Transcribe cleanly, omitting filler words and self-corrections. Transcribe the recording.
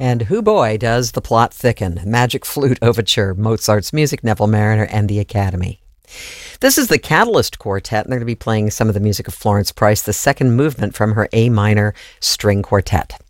And who boy does the plot thicken. Magic Flute Overture, Mozart's Music, Neville Mariner, and the Academy. This is the Catalyst Quartet, and they're going to be playing some of the music of Florence Price, the second movement from her A minor string quartet.